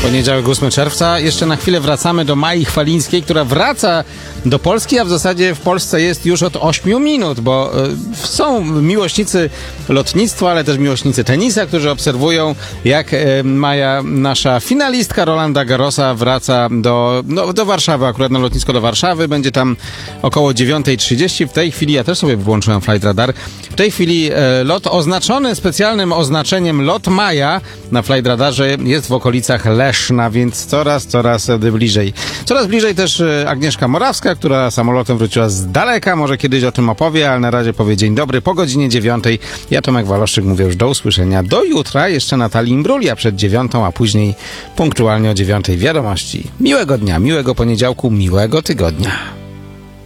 Poniedziałek 8 czerwca. Jeszcze na chwilę wracamy do Mai Chwalińskiej, która wraca do Polski, a w zasadzie w Polsce jest już od 8 minut, bo są miłośnicy lotnictwa, ale też miłośnicy tenisa, którzy obserwują, jak Maja, nasza finalistka Rolanda Garrosa, wraca do Warszawy, akurat na lotnisko do Warszawy. Będzie tam około 9:30. W tej chwili, ja też sobie włączyłem Flight Radar, w tej chwili lot oznaczony specjalnym oznaczeniem LOT Maja na Flight Radarze jest w okolicach Leszna, więc coraz bliżej. Coraz bliżej też Agnieszka Morawska, która samolotem wróciła z daleka. Może kiedyś o tym opowie, ale na razie powie dzień dobry po godzinie 9:00. Ja, Tomek Waloszczyk, mówię już do usłyszenia. Do jutra, jeszcze Natalii Imbrulia przed 9:00, a później punktualnie o 9:00 wiadomości. Miłego dnia, miłego poniedziałku, miłego tygodnia.